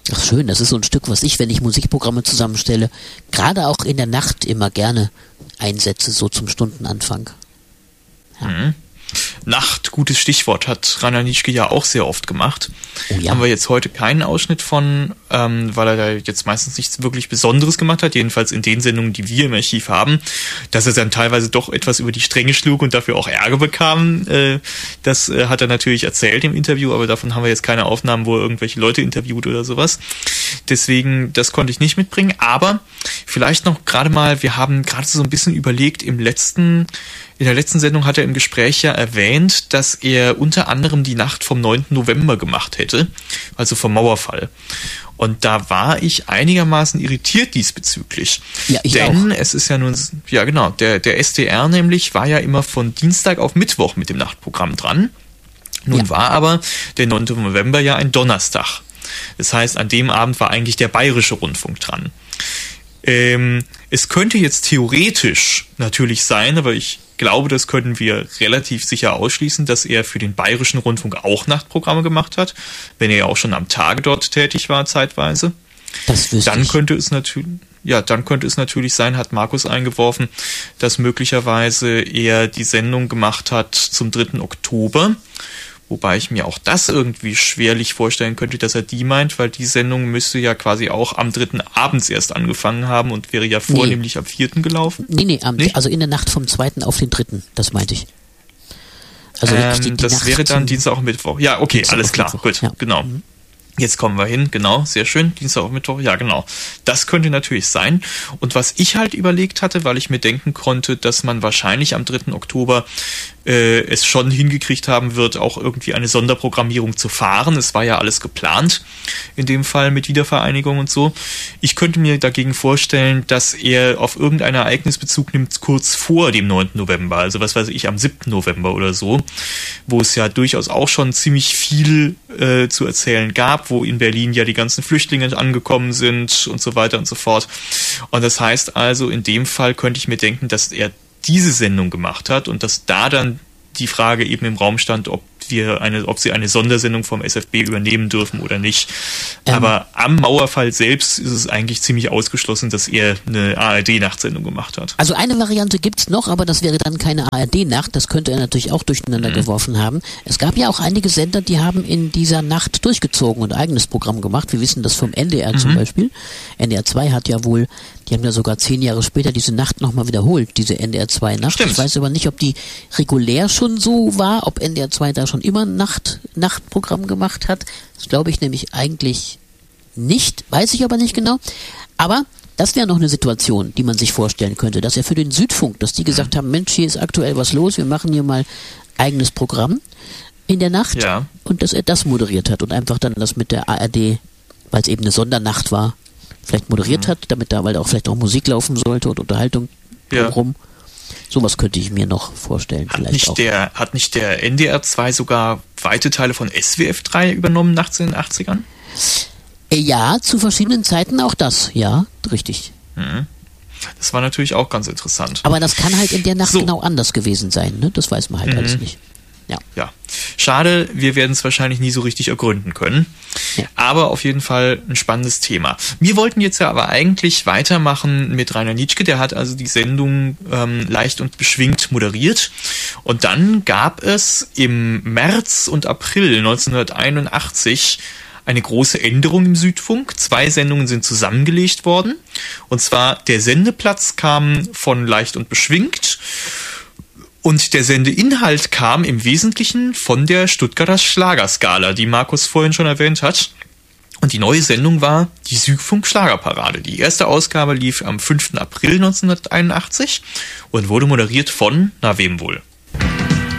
Ach schön, das ist so ein Stück, was ich, wenn ich Musikprogramme zusammenstelle, gerade auch in der Nacht immer gerne einsetze, so zum Stundenanfang. Ja. Mhm. Nacht, gutes Stichwort, hat Rainer Nitschke ja auch sehr oft gemacht. Oh ja. Haben wir jetzt heute keinen Ausschnitt von, weil er da jetzt meistens nichts wirklich Besonderes gemacht hat, jedenfalls in den Sendungen, die wir im Archiv haben, dass er dann teilweise doch etwas über die Stränge schlug und dafür auch Ärger bekam. Das hat er natürlich erzählt im Interview, aber davon haben wir jetzt keine Aufnahmen, wo er irgendwelche Leute interviewt oder sowas. Deswegen, das konnte ich nicht mitbringen, aber vielleicht noch gerade mal, wir haben gerade so ein bisschen überlegt, in der letzten Sendung hat er im Gespräch ja erwähnt, dass er unter anderem die Nacht vom 9. November gemacht hätte, also vom Mauerfall. Und da war ich einigermaßen irritiert diesbezüglich. Ja, ich Denn auch. es ist ja nun, ja genau, der SDR nämlich war ja immer von Dienstag auf Mittwoch mit dem Nachtprogramm dran. Nun war aber der 9. November ja ein Donnerstag. Das heißt, an dem Abend war eigentlich der Bayerische Rundfunk dran. Es könnte jetzt theoretisch natürlich sein, aber ich glaube, das können wir relativ sicher ausschließen, dass er für den Bayerischen Rundfunk auch Nachtprogramme gemacht hat, wenn er ja auch schon am Tage dort tätig war zeitweise. Das wüsste Dann ich. könnte es natürlich sein, hat Markus eingeworfen, dass möglicherweise er die Sendung gemacht hat zum 3. Oktober. Wobei ich mir auch das irgendwie schwerlich vorstellen könnte, dass er die meint, weil die Sendung müsste ja quasi auch am 3. abends erst angefangen haben und wäre ja vornehmlich am 4. gelaufen. Nee, also in der Nacht vom 2. auf den 3., das meinte ich. Also die das Nacht wäre dann Dienstag auf Mittwoch. Ja, okay, Dienstag alles auf klar, Mittwoch, gut, ja. Genau. Jetzt kommen wir hin, genau, sehr schön, Dienstag auf Mittwoch, ja genau. Das könnte natürlich sein. Und was ich halt überlegt hatte, weil ich mir denken konnte, dass man wahrscheinlich am 3. Oktober es schon hingekriegt haben wird, auch irgendwie eine Sonderprogrammierung zu fahren. Es war ja alles geplant, in dem Fall mit Wiedervereinigung und so. Ich könnte mir dagegen vorstellen, dass er auf irgendein Ereignis Bezug nimmt, kurz vor dem 9. November, also was weiß ich, am 7. November oder so, wo es ja durchaus auch schon ziemlich viel zu erzählen gab, wo in Berlin ja die ganzen Flüchtlinge angekommen sind und so weiter und so fort. Und das heißt also, in dem Fall könnte ich mir denken, dass er diese Sendung gemacht hat und dass da dann die Frage eben im Raum stand, ob sie eine Sondersendung vom SFB übernehmen dürfen oder nicht. Aber am Mauerfall selbst ist es eigentlich ziemlich ausgeschlossen, dass er eine ARD-Nachtsendung gemacht hat. Also eine Variante gibt's noch, aber das wäre dann keine ARD-Nacht, das könnte er natürlich auch durcheinander geworfen haben. Es gab ja auch einige Sender, die haben in dieser Nacht durchgezogen und ein eigenes Programm gemacht. Wir wissen das vom NDR zum Beispiel. NDR 2 hat ja wohl, die haben ja sogar 10 Jahre später diese Nacht nochmal wiederholt, diese NDR 2 Nacht. Stimmt. Ich weiß aber nicht, ob die regulär schon so war, ob NDR 2 da schon immer ein Nachtprogramm gemacht hat. Das glaube ich nämlich eigentlich nicht, weiß ich aber nicht genau. Aber das wäre noch eine Situation, die man sich vorstellen könnte, dass er für den Südfunk, dass die gesagt haben, Mensch, hier ist aktuell was los, wir machen hier mal eigenes Programm in der Nacht und dass er das moderiert hat und einfach dann das mit der ARD, weil es eben eine Sondernacht war, vielleicht moderiert hat, damit da weil auch vielleicht auch Musik laufen sollte und Unterhaltung drumherum. Sowas könnte ich mir noch vorstellen. Hat nicht der NDR 2 sogar weite Teile von SWF 3 übernommen nachts in den 80ern? Ja, zu verschiedenen Zeiten auch das. Ja, richtig. Das war natürlich auch ganz interessant. Aber das kann halt in der Nacht genau anders gewesen sein. Ne? Das weiß man halt alles nicht. Ja. Schade, wir werden es wahrscheinlich nie so richtig ergründen können. Ja. Aber auf jeden Fall ein spannendes Thema. Wir wollten jetzt ja aber eigentlich weitermachen mit Rainer Nitschke. Der hat also die Sendung leicht und beschwingt moderiert. Und dann gab es im März und April 1981 eine große Änderung im Südfunk. 2 Sendungen sind zusammengelegt worden. Und zwar der Sendeplatz kam von leicht und beschwingt. Und der Sendeinhalt kam im Wesentlichen von der Stuttgarter Schlagerskala, die Markus vorhin schon erwähnt hat. Und die neue Sendung war die Südfunk-Schlagerparade. Die erste Ausgabe lief am 5. April 1981 und wurde moderiert von, na wem wohl?